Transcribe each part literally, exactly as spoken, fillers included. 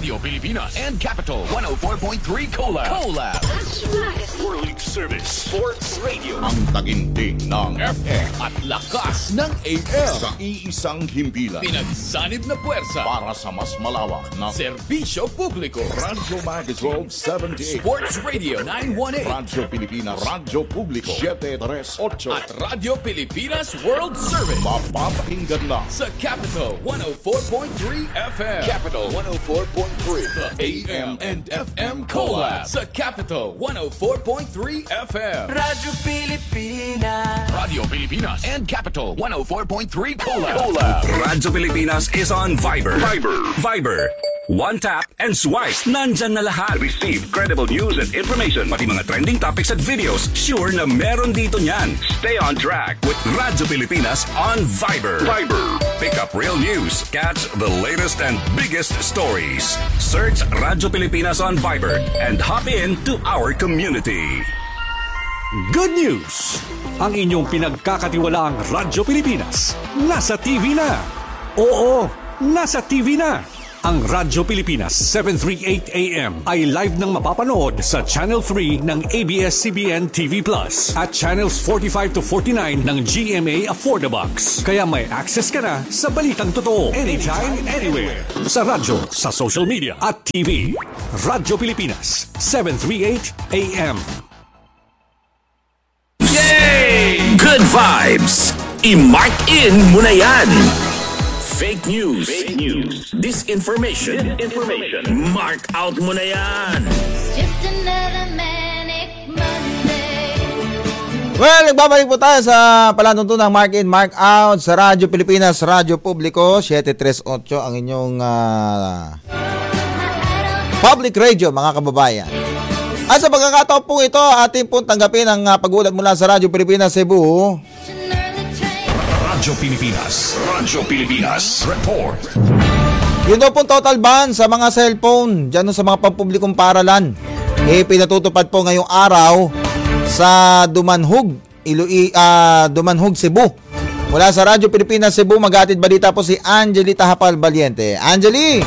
Radio Pilipinas and Capital one oh four point three Collab. Collab. World Service Sports Radio. Ang taginting ng F M at lakas ng A M. Sa iisang himpilan. Pinagsanib na puwersa Para sa mas malawak na serbisyo publiko. Radyo Magazine twelve seventy-eight. Sports Radio nine eighteen. Radyo Pilipinas, Radyo Publiko seven thirty-eight. At Radio Pilipinas World Service. Mapapakinggan lang Sa Capital one oh four point three F M. Capital one oh four point three. The A M and F M Collab. Sa Capital one oh four point three F M. Radyo Pilipinas. Radio Pilipinas and Capital one oh four point three Collab. Collab. Radyo Pilipinas is on Viber. Viber. Viber. One tap and swipe. Nandyan na lahat. Receive credible news and information. Pati mga trending topics at videos. Sure na meron dito niyan. Stay on track with Radyo Pilipinas on Viber. Viber. Pick up real news. Catch the latest and biggest stories. Search Radyo Pilipinas on Viber and hop in to our community. Good news! Ang inyong pinagkakatiwalaang Radyo Pilipinas nasa T V na. Oo, nasa T V na. Ang Radyo Pilipinas seven thirty-eight A M ay live nang mapapanood sa Channel three ng A B S C B N T V Plus at Channels forty-five to forty-nine ng G M A Affordabox. Kaya may access ka na sa balitang totoo anytime, anywhere. Sa radyo, sa social media at T V. Radyo Pilipinas seven thirty-eight A M. Yay! Good vibes! I-mark in mo na yan! Fake news. Fake news. Disinformation. Disinformation. Mark out mo na yan. Just another manic Monday. Well, nagbabalik po tayo sa palatuntunang Mark In, Mark Out sa Radyo Pilipinas, Radyo Publiko, seven thirty-eight ang inyong uh, public radio, mga kababayan. At sa pagkakataon po ito, ating pong tanggapin ang uh, pag-ulat mula sa Radyo Pilipinas Cebu. Radyo Pilipinas. Radyo Pilipinas. Report. Yun daw pong total ban sa mga cellphone dyan sa mga pampublikong paaralan. Eh, pinatutupad po ngayong araw sa Dumanhog, Ilui, uh, Dumanhog, Cebu. Mula sa Radyo Pilipinas Cebu, mag-atid balita po si Angeli Tahapal Valiente. Angeli!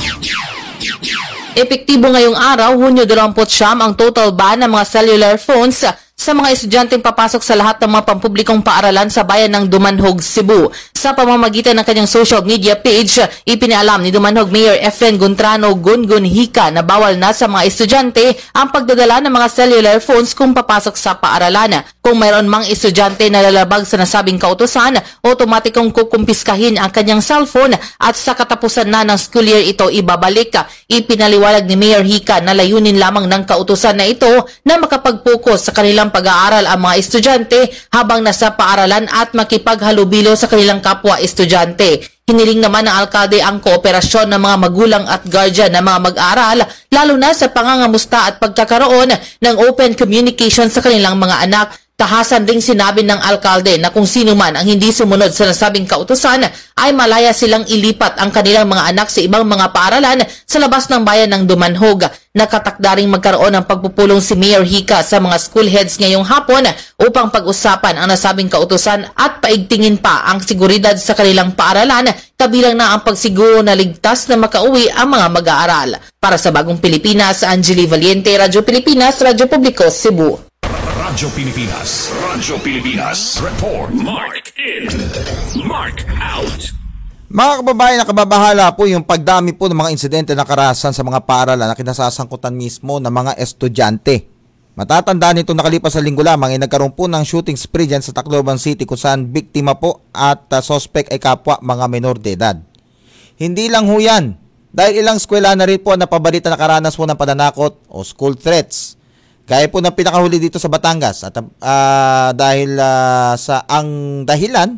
Epektibo ngayong araw, Hunyo dalawampu't siyam, ang total ban ng mga cellular phones sa mga estudyanteng papasok sa lahat ng mga pampublikong paaralan sa bayan ng Dumanhog, Cebu. Sa pamamagitan ng kanyang social media page, ipinaalam ni Dumanhog Mayor Efren Guntrano Gungun Hika na bawal na sa mga estudyante ang pagdadala ng mga cellular phones kung papasok sa paaralan. Kung mayroon mang estudyante na lalabag sa nasabing kautusan, otomatikong kukumpiskahin ang kanyang cellphone at sa katapusan na ng school year ito ibabalik. Ipinaliwalag ni Mayor Hika na layunin lamang ng kautusan na ito na makapag-focus sa kanilang pag-aaral ang mga estudyante habang nasa paaralan at makipaghalubilo sa kanilang kapwa estudyante. Hiniling naman ng alkalde ang kooperasyon ng mga magulang at guardian ng mga mag-aaral, lalo na sa pangangamusta at pagkakaroon ng open communication sa kanilang mga anak. Tahasan ding sinabi ng alkalde na kung sino man ang hindi sumunod sa nasabing kautusan ay malaya silang ilipat ang kanilang mga anak sa ibang mga paaralan sa labas ng bayan ng Dumanhog. Nakatakdaring magkaroon ng pagpupulong si Mayor Hika sa mga school heads ngayong hapon upang pag-usapan ang nasabing kautusan at paigtingin pa ang seguridad sa kanilang paaralan, kabilang na ang pagsiguro na ligtas na makauwi ang mga mag-aaral. Para sa Bagong Pilipinas, Angeli Valiente, Radyo Pilipinas, Radyo Publiko, Cebu. Radyo Pilipinas. Radyo Pilipinas. Report. Mark in. Mark out. Mga kababayan, nakababahala po yung pagdami po ng mga insidente na karahasan sa mga paaralan na kinasasangkutan mismo ng mga estudyante. Matatandaan nito nakalipas sa linggo lamang ay nagkaroon po ng shooting spree dyan sa Tacloban City kung saan biktima po at uh, suspect ay kapwa mga menor de edad. Hindi lang ho yan, dahil ilang eskwela na rin po napabalita na karanas po ng pananakot o school threats. Gaya po ng pinakahuli dito sa Batangas at uh, dahil uh, sa ang dahilan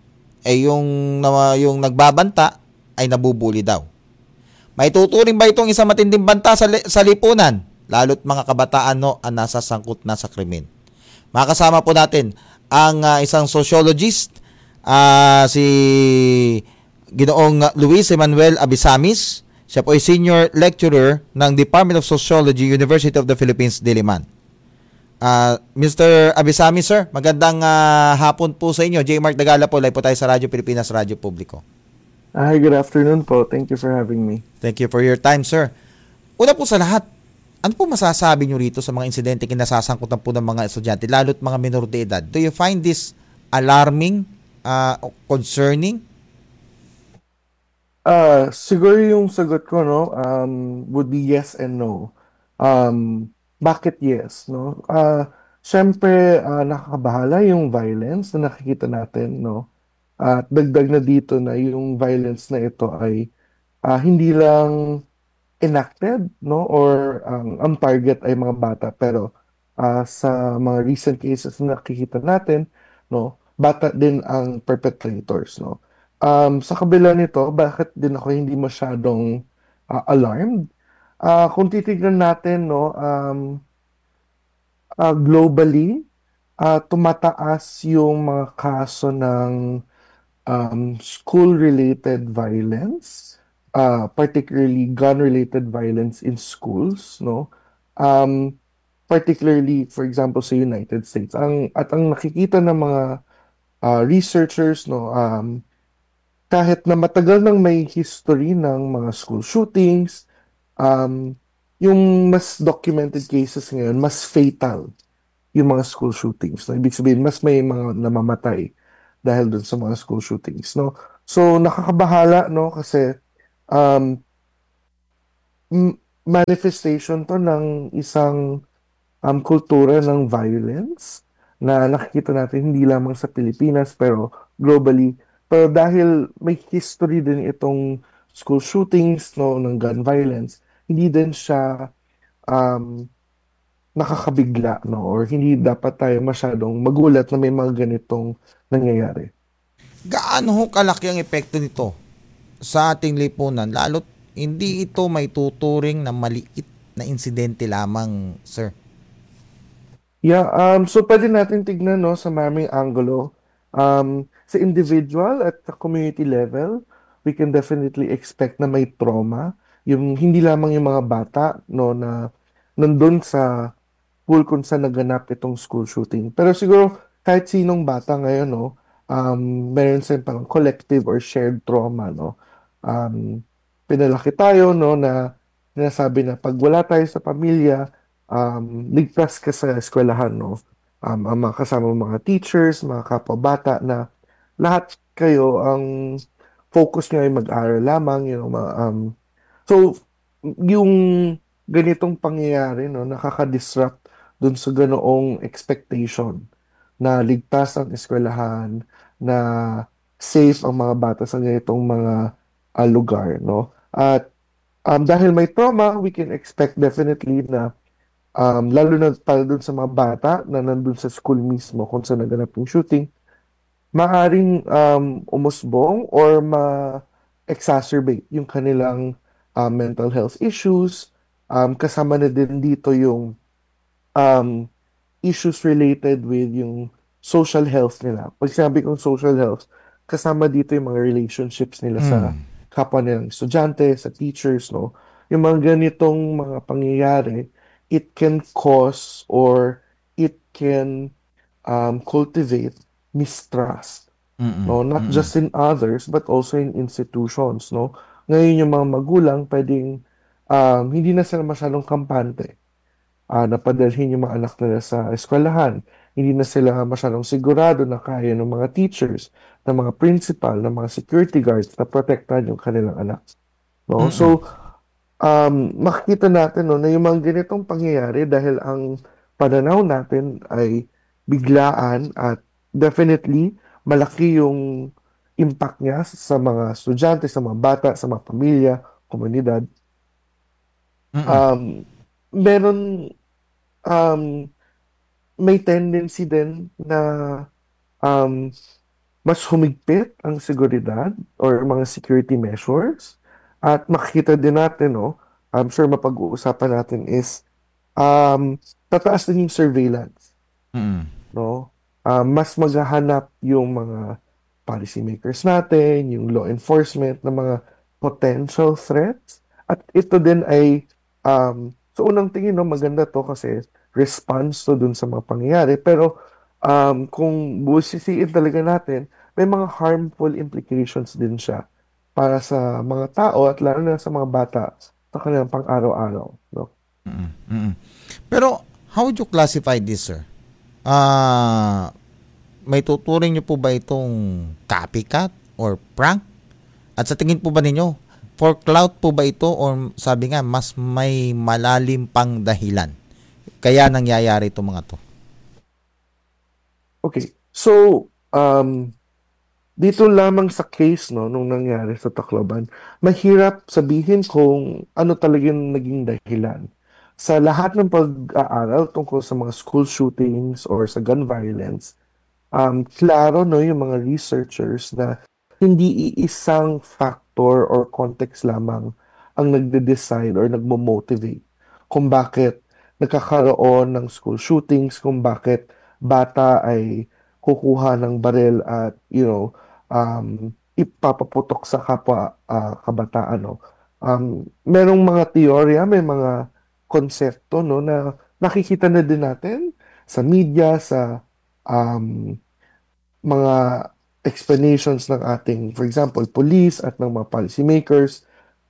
ay yung, uh, yung nagbabanta ay nabubuli daw. May tuturing ba itong isang matinding banta sa, li- sa lipunan? Lalo't mga kabataan no, ang nasa sangkot na sa krimen. Makasama po natin ang uh, isang sociologist, uh, si Ginoong Luis Emmanuel Abisamis. Siya po ay senior lecturer ng Department of Sociology, University of the Philippines, Diliman. Uh, Mister Abisami, sir, magandang uh, hapon po sa inyo. J. Mark Dagala po, live po tayo sa Radyo Pilipinas, Radyo Publiko. Hi, good afternoon po. Thank you for having me. Thank you for your time, sir. una po sa lahat, ano po masasabi nyo rito sa mga insidente kinasasangkutan po ng mga estudyante, lalo't mga minor de edad? Do you find this alarming, uh, concerning? Ah, siguro yung sagot ko, no, um, would be yes and no. Um, bakit yes, no? Ah, syempre, ah, nakakabahala yung violence na nakikita natin, no? At dagdag na dito na yung violence na ito ay ah, hindi lang enacted, no? Or ang ang target ay mga bata, pero ah, sa mga recent cases na nakikita natin, no, bata din ang perpetrators, no? Um, sa kabila nito, bakit din ako hindi masyadong ah, alarmed? Ah, kung titignan natin, no, um, ah, globally, ah, tumataas yung mga kaso ng um, school-related violence, uh, particularly gun-related violence in schools, no? Um, particularly, for example, sa United States. Ang, at ang nakikita ng mga uh, researchers, no, um, kahit na matagal nang may history ng mga school shootings, um, yung mas documented cases ngayon, mas fatal yung mga school shootings. No? Ibig sabihin, mas may mga namamatay dahil dun sa mga school shootings, no? So, nakakabahala, no? Kasi, um, m- manifestation to ng isang um, kultura ng violence na nakikita natin hindi lamang sa Pilipinas, pero globally. Pero dahil may history din itong school shootings, no, ng gun violence, hindi din siya um, nakakabigla, no? Or hindi dapat tayo masyadong magulat na may mga ganitong nangyayari. Gaano ho kalaki ang epekto nito sa ating lipunan? Lalo't hindi ito may tuturing na maliit na insidente lamang, sir. Yeah, um, so pwede natin tignan, no, sa maraming anggulo. Um, sa individual at sa community level, we can definitely expect na may trauma. Yung hindi lamang yung mga bata, no, na nandun sa school kung saan naganap itong school shooting. Pero siguro kahit sinong bata ngayon, no, um, meron silang parang collective or shared trauma, no. Um, pinalaki tayo, no, na sinasabi na pag wala tayo sa pamilya, um, ligtas ka sa eskwelahan, no. Um, ang mga kasama mong mga teachers, mga kapwa bata na lahat kayo ang focus nyo ay mag-aral lamang, you know, ma- um, so yung ganitong pangyayari, no, nakaka-disrupt dun sa ganoong expectation na ligtas ang eskwelahan, na safe ang mga bata sa ganitong mga ah, lugar, no? At um, dahil may trauma, we can expect definitely na um, lalo na para dun sa mga bata na nandun sa school mismo kung saan naganap yung shooting, maaring um, umusbong or ma-exacerbate yung kanilang um, mental health issues. Um, kasama na din dito yung um, issues related with yung social health nila. Pag sinabi kong social health, kasama dito yung mga relationships nila sa kapwa nilang estudyante, sa teachers, no? Yung mga ganitong mga pangyayari, it can cause or it can um, cultivate mistrust. No, not just in others but also in institutions, no. Ngayon yung mga magulang pwedeng um, hindi na sila masyadong kampante ah na padalhin yung mga anak nila sa eskwelahan. Hindi na sila masyadong sigurado na kaya ng mga teachers, ng mga principal, ng mga security guards na protektahan yung kanilang anak, no. So um, makikita natin, no, na yung mga ganitong pangyayari dahil ang pananaw natin ay biglaan at definitely malaki yung impact niya sa mga estudyante, sa mga bata, sa mga pamilya, komunidad. Um, meron um, may tendency din na um, mas humigpit ang seguridad or mga security measures. At makikita din natin, no, I'm sure mapag-uusapan natin is um, tataas din yung surveillance. No? Uh, mas maghahanap yung mga policymakers natin, yung law enforcement ng mga potential threats. At ito din ay, um, so unang tingin, no, maganda to kasi response to dun sa mga pangyayari. Pero um, kung busisiin talaga natin, may mga harmful implications din siya para sa mga tao at lalo na sa mga bata sa kanilang pang-araw-araw. No? Mm-mm. Pero how would you classify this, sir? Ah, may tuturing niyo po ba itong copycat or prank? At sa tingin po ba ninyo, for clout po ba ito or sabi nga, mas may malalim pang dahilan? Kaya nangyayari itong mga to. Okay. So, um, dito lamang sa case no, nung nangyari sa Tacloban, mahirap sabihin kung ano talagang naging dahilan. Sa lahat ng pag-aaral tungkol sa mga school shootings or sa gun violence, um, klaro no, yung mga researchers na hindi iisang factor or context lamang ang nagde-decide or nagmo-motivate kung bakit nagkakaroon ng school shootings, kung bakit bata ay kukuha ng baril at, you know, um, ipapaputok sa kapwa ah, kabataan. No? Um, merong mga teorya, may mga konsepto no, na nakikita na din natin sa media, sa um, mga explanations ng ating, for example, police at ng mga policymakers.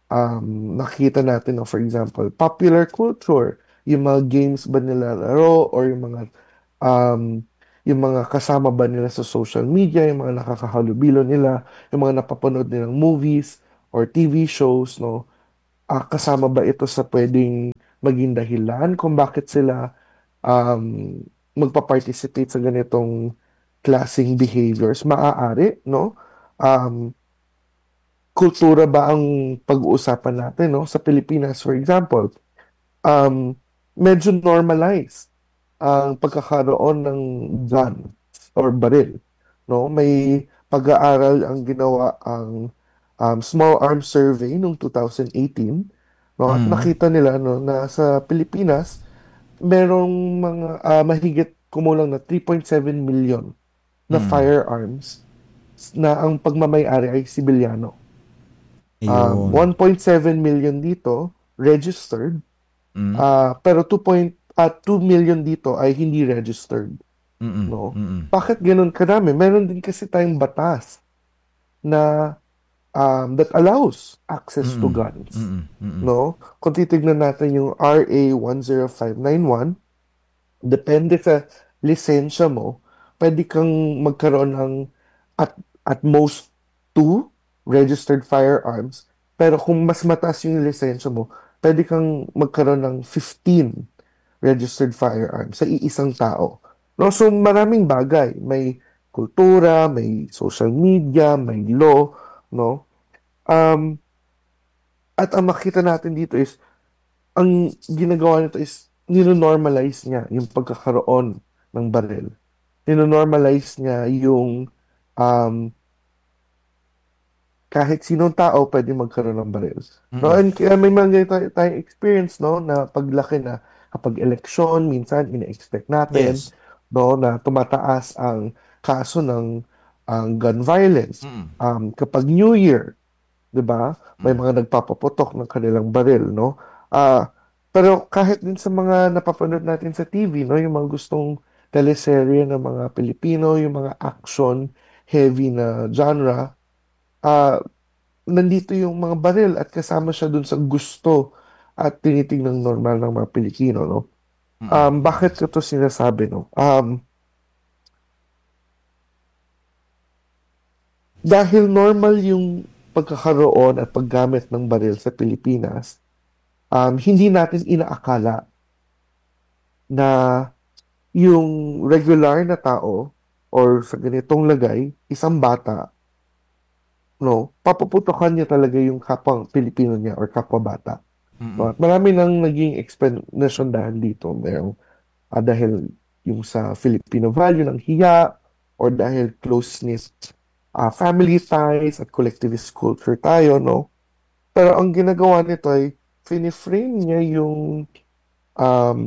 Um, nakikita natin, no, for example, popular culture, yung mga games ba nila laro or yung mga um, yung mga kasama ba nila sa social media, yung mga nakakahalubilo nila, yung mga napapanood nilang movies or T V shows, no? Ah, kasama ba ito sa pwedeng maging dahilan kung bakit sila um, magpa-participate sa ganitong klaseng behaviors? Maaari, no? Um, kultura ba ang pag-uusapan natin, no? Sa Pilipinas, for example, um, medyo normalized ang pagkakaroon ng gun or baril, no? May pag-aaral ang ginawa ang um, Small Arms Survey noong two thousand eighteen, no? At Mm. nakita nila no na sa Pilipinas merong mga ah, mahigit kumulang na three point seven million na Mm. firearms na ang pagmamay-ari ay sibilyano. Um, Ayun. one point seven million dito registered, Mm. ah, pero two point ah, two million dito ay hindi registered, Mm-mm. no? Mm-mm. Bakit ganun karami? Meron din kasi tayong batas na um, that allows access to Mm-mm. guns, Mm-mm. Mm-mm. no? Kung titignan natin yung R A one zero five nine one, depende sa lisensya mo, pwede kang magkaroon ng at, at most two registered firearms. Pero kung mas mataas yung lisensya mo, pwede kang magkaroon ng fifteen registered firearms sa iisang tao. No? So maraming bagay. May kultura, may social media, may law, no? Um, at ang makita natin dito is, ang ginagawa nito is, nino-normalize niya yung pagkakaroon ng baril. Nino-normalize niya yung um, kahit sinong tao pwede magkaroon ng baril. No? And kaya may mga ganito tayo- tayong experience, no, na paglaki na kapag eleksyon, minsan ina-expect natin, Yes. no, na tumataas ang kaso ng ang gun violence. Mm. Um, kapag New Year, 'di ba? May mga nagpapaputok ng kanilang baril, no? Ah, pero kahit din sa mga napapanood natin sa T V, no, yung mga gustong teleserye ng mga Pilipino, yung mga action heavy na genre, ah, nandito yung mga baril at kasama siya dun sa gusto at tinitingnang normal ng mga Pilipino, no? Um, bakit ko to sinasabi, no? Um, dahil normal yung pagkakaroon at paggamit ng baril sa Pilipinas, um, hindi natin inaakala na yung regular na tao or sa ganitong lagay, isang bata, no, papuputokan niya talaga yung kapwa Pilipino niya or kapwa bata. No? At marami nang naging explanation dahil dito. Merong ah, dahil yung sa Filipino value ng hiya or dahil close-knit ah, family ties at collectivist culture tayo, no? Pero ang ginagawa nito ay finiframe niya yung um,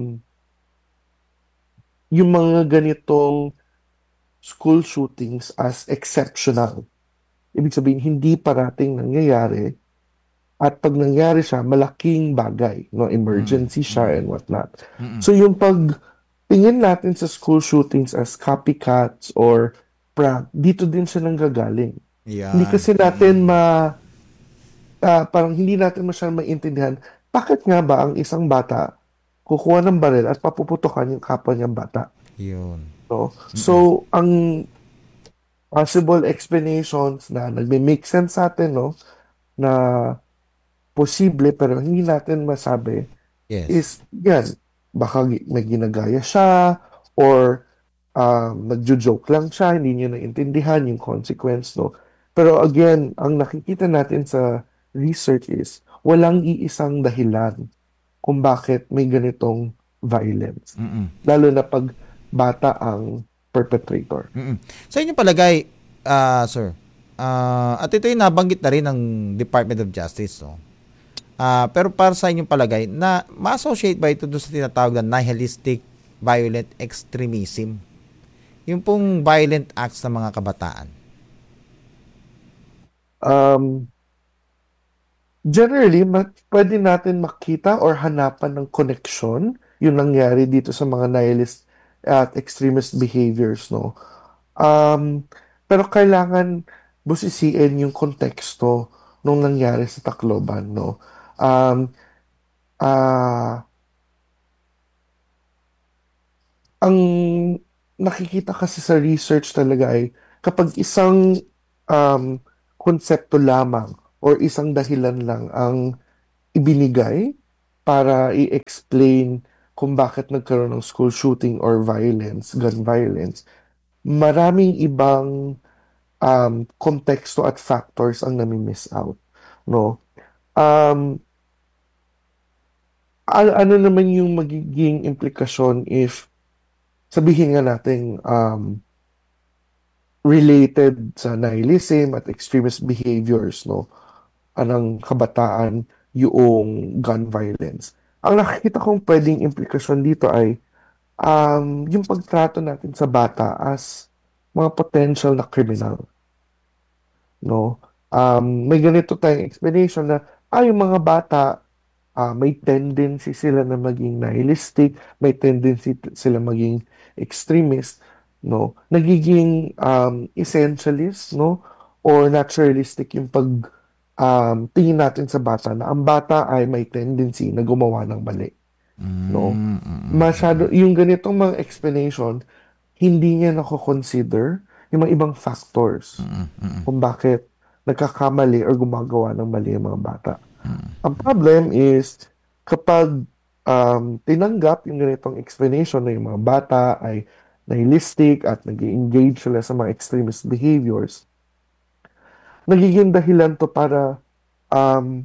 yung mga ganitong school shootings as exceptional. Ibig sabihin, hindi parating nangyayari at pag nangyari siya, malaking bagay, no? Emergency siya and whatnot. So yung pag tingin natin sa school shootings as copycats or prank, dito din siya nanggagaling. Yan. Hindi kasi natin ma ah, parang hindi natin masyadong maintindihan bakit nga ba ang isang bata kukuha ng baril at papuputukan yung kapwa niyang bata? Yun. No? So, ang possible explanations na nagme-make sense sa atin, no, na posible pero hindi natin masabi Yes. is yan, baka gi- may ginagaya siya or um, nagjo-joke lang siya, hindi niya naintindihan yung consequence, no? Pero again, ang nakikita natin sa research is walang iisang dahilan kung bakit may ganitong violence. Mm-mm. Lalo na pag bata ang perpetrator. Mm-mm. Sa inyong palagay, ah, sir, ah, at ito yung nabanggit na rin ng Department of Justice, no? Ah, pero para sa inyong palagay, na ma-associate ba ito doon sa tinatawag na nihilistic violent extremism? Yung pong violent acts ng mga kabataan. Um, generally, ma- pwede natin makita or hanapan ng connection yung nangyari dito sa mga nihilist at extremist behaviors, no? Um, pero kailangan busisiin yung konteksto nung nangyari sa Tacloban, no? Um, ah, ang nakikita kasi sa research talaga ay kapag isang um, konsepto lamang or isang dahilan lang ang ibinigay para i-explain kung bakit nagkaroon ng school shooting or violence, gun violence, maraming ibang um, konteksto at factors ang nami-miss out, no? Um, a- ano naman yung magiging implikasyon if sabihin nga natin um, related sa nihilism at extremist behaviors, no, anong kabataan yung gun violence. Ang nakikita kong pwedeng implikasyon dito ay um, yung pagtrato natin sa bata as mga potential na criminal. No? Um, may ganito tayong explanation na ay yung mga bata ah, may tendency sila na maging nihilistic, may tendency t- sila maging extremist, no? Nagiging um, essentialist, no? Or naturalistic yung pag um, tingin natin sa bata na ang bata ay may tendency na gumawa ng mali, no? Masyado, yung ganitong mga explanation, hindi niya nako-consider yung mga ibang factors kung bakit nagkakamali or gumagawa ng mali ang mga bata. Ang problem is, kapag um, tinanggap yung ganitong explanation na yung mga bata ay nihilistic at nag-engage sila sa mga extremist behaviors, nagiging dahilan to para um,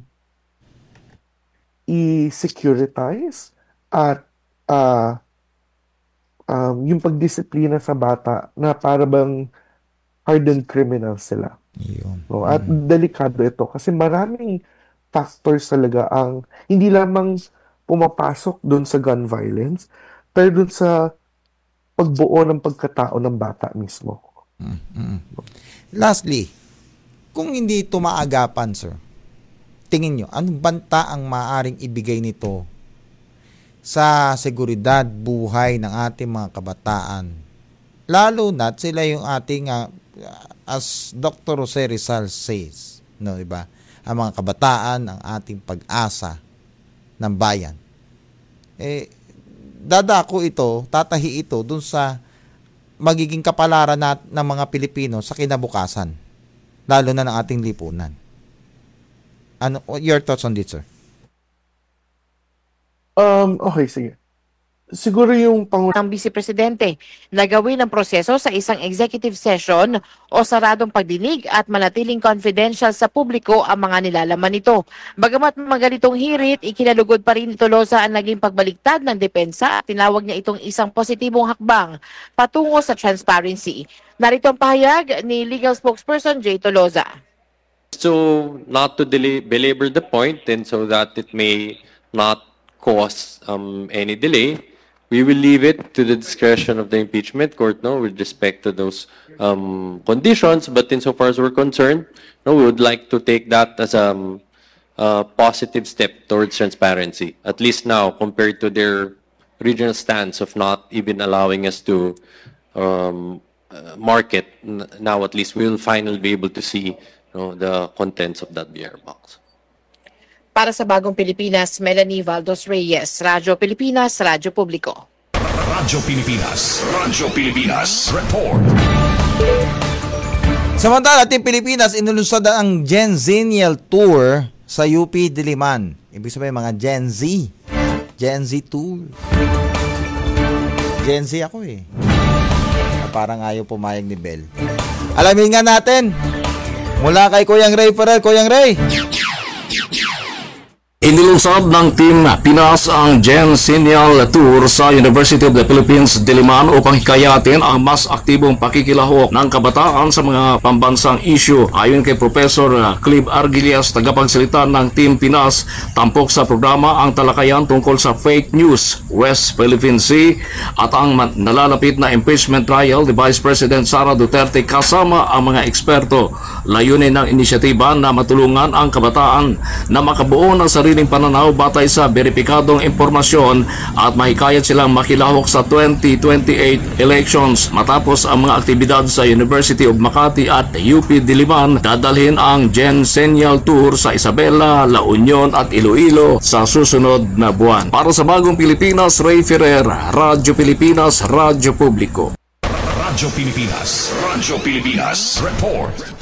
i-securitize at uh, um, yung pagdisiplina sa bata na para bang hardened criminal sila. Yun. No? At delikado ito kasi maraming factors talaga ang hindi lamang pumapasok doon sa gun violence, pero doon sa pagbuo ng pagkatao ng bata mismo. Lastly, kung hindi ito maagapan, sir, tingin nyo, anong banta ang maaaring ibigay nito sa seguridad, buhay ng ating mga kabataan? Lalo na sila yung ating, uh, as Doctor Jose Rizal says, no, diba? Ang mga kabataan, ang ating pag-asa ng bayan. Eh, dadako ito, tatahi ito dun sa magiging kapalaran nat ng mga Pilipino sa kinabukasan, lalo na ng ating lipunan. Ano your thoughts on this, sir? Um, okay, sige. Siguro yung Pangulo ng Vice Presidente na gawin ang proseso sa isang executive session o saradong pagdinig at manatiling confidential sa publiko ang mga nilalaman nito. Bagamat mga ganitong hirit, ikinalugod pa rin ni Tolosa ang naging pagbaliktad ng depensa at tinawag niya itong isang positibong hakbang patungo sa transparency. Narito ang pahayag ni legal spokesperson Jay Tolosa. So, not to delay, belabor the point and so that it may not cause um, any delay, we will leave it to the discretion of the impeachment court, no, with respect to those um, conditions. But insofar as we're concerned, no, we would like to take that as a um, uh, positive step towards transparency. At least now, compared to their original stance of not even allowing us to um, uh, market, n- now at least we will finally be able to see, you know, the contents of that B R box. Para sa Bagong Pilipinas, Melanie Valdos Reyes, Radyo Pilipinas, Radyo Publiko. Radyo Pilipinas. Radyo Pilipinas. Report. Samantala, Team Pilipinas inulunsad ang Gen Zennial Tour sa U P Diliman. Ibig sabihin mga Gen Z. Gen Z Tour. Gen Z ako eh. Parang ayaw pumayag ni Bel. Alamin nga natin. Mula kay Kuyang Ray Ferrer. Kuyang Ray. Inilunsad ng Team Pinas ang Gen Zennial Tour sa University of the Philippines, Diliman upang hikayatin ang mas aktibong pakikilahok ng kabataan sa mga pambansang issue. Ayon kay Professor Clive Argilias, tagapagsalita ng Team Pinas, tampok sa programa ang talakayan tungkol sa fake news, West Philippine Sea at ang nalalapit na impeachment trial ni Vice President Sara Duterte kasama ang mga eksperto. Layunin ng inisyatiba na matulungan ang kabataan na makabuo ng sariling pananaw batay sa beripikadong impormasyon at mahikayat silang makilahok sa twenty twenty-eight elections. Matapos ang mga aktibidad sa University of Makati at U P Diliman, dadalhin ang Gen Zennial Tour sa Isabela, La Union at Iloilo sa susunod na buwan. Para sa Bagong Pilipinas, Ray Ferrer, Radyo Pilipinas, Radyo Publiko. Radyo Pilipinas. Radyo Pilipinas. Report.